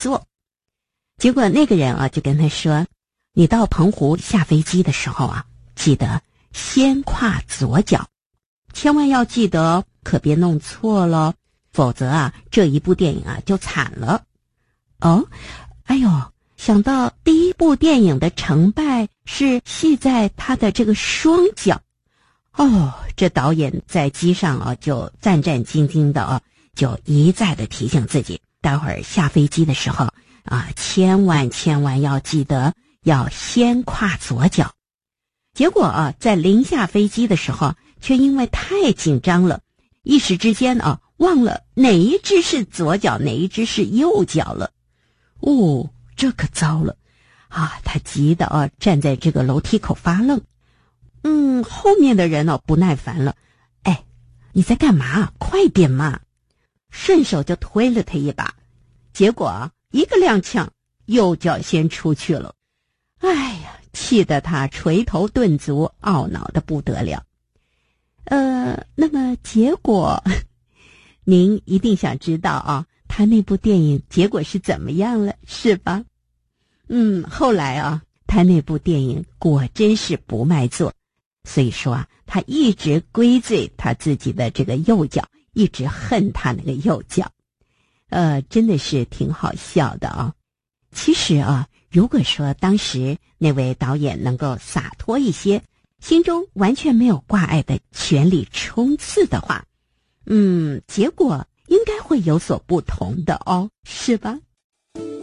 坐。结果那个人啊就跟他说，你到澎湖下飞机的时候啊，记得先跨左脚，千万要记得，可别弄错了，否则啊这一部电影啊就惨了。哦，哎呦，想到第一部电影的成败是系在他的这个双脚，哦，这导演在机上啊就战战兢兢的啊，就一再的提醒自己，待会儿下飞机的时候啊，千万要记得要先跨左脚。结果啊，在临下飞机的时候，却因为太紧张了，一时之间啊，忘了哪一只是左脚，哪一只是右脚了。哦，这可糟了啊！他急得啊，站在这个楼梯口发愣。后面的人不耐烦了，哎，你在干嘛？快点嘛！顺手就推了他一把，结果啊，一个踉跄，右脚先出去了。哎呀，气得他垂头顿足，懊恼的不得了。那么结果，您一定想知道啊，他那部电影结果是怎么样了，是吧？后来啊，他那部电影果真是不卖座，所以说啊，他一直归罪他自己的这个右脚，一直恨他那个右脚。真的是挺好笑的啊。其实啊，如果说当时那位导演能够洒脱一些，心中完全没有挂碍的全力冲刺的话，结果应该会有所不同的哦，是吧？